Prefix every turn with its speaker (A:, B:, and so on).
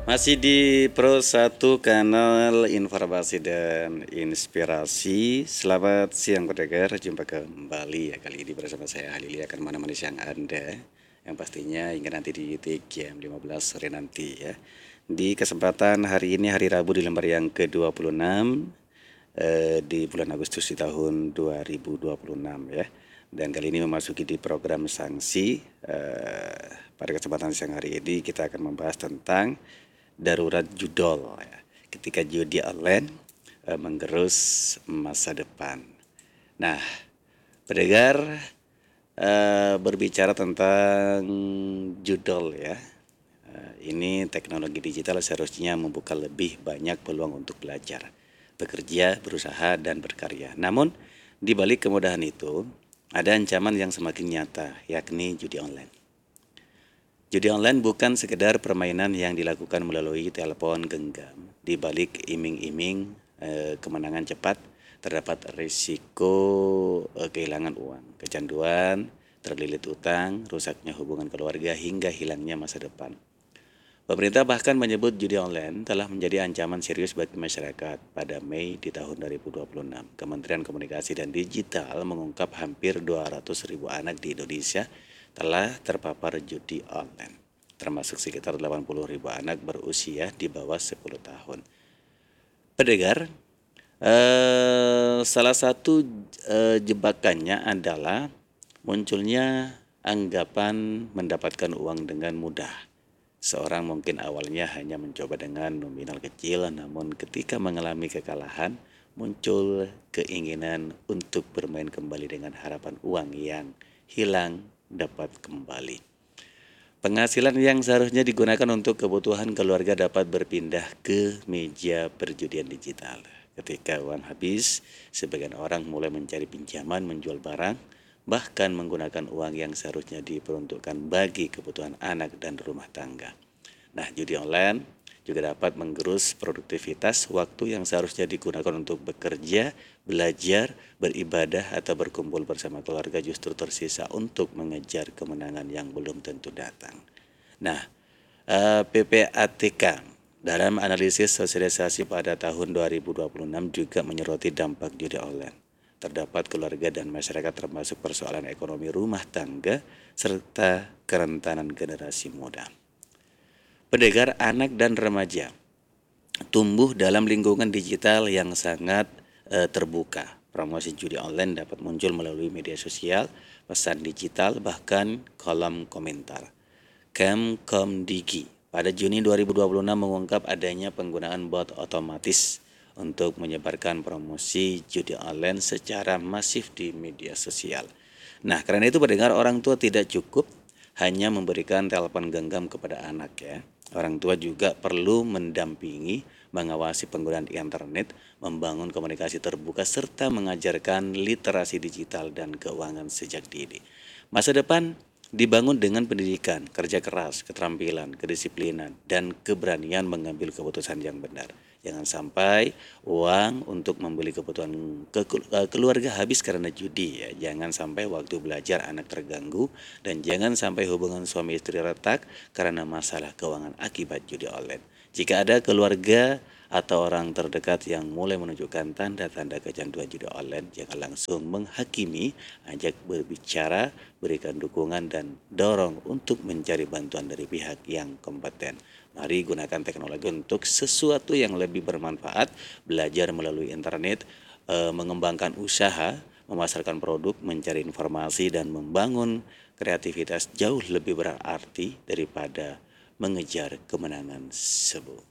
A: Masih di Pro 1 kanal informasi dan inspirasi. Selamat siang pendengar, jumpa kembali ya kali ini bersama saya Halili akan menemani siang Anda. Yang pastinya hingga nanti di jam 15 sore nanti ya. Di kesempatan hari ini hari Rabu di lembar yang ke-26 di bulan Agustus di tahun 2026 ya. Dan kali ini memasuki di program sanksi. Pada kesempatan siang hari ini kita akan membahas tentang darurat judol ya. Ketika judi online menggerus masa depan. Nah, pendengar, berbicara tentang judol ya. Ini teknologi digital seharusnya membuka lebih banyak peluang untuk belajar, bekerja, berusaha, dan berkarya. Namun, di balik kemudahan itu, ada ancaman yang semakin nyata, yakni judi online. Judi online bukan sekedar permainan yang dilakukan melalui telepon genggam. Di balik iming-iming kemenangan cepat, terdapat risiko kehilangan uang, kecanduan, terlilit utang, rusaknya hubungan keluarga, hingga hilangnya masa depan. Pemerintah bahkan menyebut judi online telah menjadi ancaman serius bagi masyarakat. Pada Mei di tahun 2026, Kementerian Komunikasi dan Digital mengungkap hampir 200.000 anak di Indonesia telah terpapar judi online, termasuk sekitar 80.000 anak berusia di bawah 10 tahun. Pendengar, salah satu jebakannya adalah munculnya anggapan mendapatkan uang dengan mudah. Seorang mungkin awalnya hanya mencoba dengan nominal kecil, namun ketika mengalami kekalahan, muncul keinginan untuk bermain kembali dengan harapan uang yang hilang dapat kembali. Penghasilan yang seharusnya digunakan untuk kebutuhan keluarga dapat berpindah ke meja perjudian digital. Ketika uang habis, sebagian orang mulai mencari pinjaman, menjual barang, bahkan menggunakan uang yang seharusnya diperuntukkan bagi kebutuhan anak dan rumah tangga. Nah, judi online juga dapat menggerus produktivitas waktu yang seharusnya digunakan untuk bekerja, belajar, beribadah, atau berkumpul bersama keluarga justru tersisa untuk mengejar kemenangan yang belum tentu datang. Nah, PPATK dalam analisis sosialisasi pada tahun 2026 juga menyoroti dampak judi online. Terdapat keluarga dan masyarakat termasuk persoalan ekonomi rumah tangga serta kerentanan generasi muda. Pendengar, anak dan remaja tumbuh dalam lingkungan digital yang sangat terbuka. Promosi judi online dapat muncul melalui media sosial, pesan digital, bahkan kolom komentar. Kemkomdigi pada Juni 2026 mengungkap adanya penggunaan bot otomatis untuk menyebarkan promosi judi online secara masif di media sosial. Nah, karena itu pendengar, orang tua tidak cukup hanya memberikan telepon genggam kepada anak ya. Orang tua juga perlu mendampingi, mengawasi penggunaan internet, membangun komunikasi terbuka, serta mengajarkan literasi digital dan keuangan sejak dini. Masa depan dibangun dengan pendidikan, kerja keras, keterampilan, kedisiplinan, dan keberanian mengambil keputusan yang benar. Jangan sampai uang untuk membeli kebutuhan keluarga habis karena judi ya. Jangan sampai waktu belajar anak terganggu, dan jangan sampai hubungan suami istri retak karena masalah keuangan akibat judi online. Jika ada keluarga atau orang terdekat yang mulai menunjukkan tanda-tanda kecanduan judi online, jangan langsung menghakimi, ajak berbicara, berikan dukungan, dan dorong untuk mencari bantuan dari pihak yang kompeten. Mari gunakan teknologi untuk sesuatu yang lebih bermanfaat, belajar melalui internet, mengembangkan usaha, memasarkan produk, mencari informasi, dan membangun kreativitas jauh lebih berarti daripada mengejar kemenangan semu.